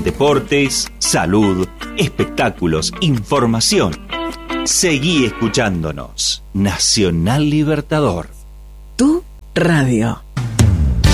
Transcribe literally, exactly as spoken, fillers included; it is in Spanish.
deportes, salud, espectáculos, información. Seguí escuchándonos. Nacional Libertador. Tu radio.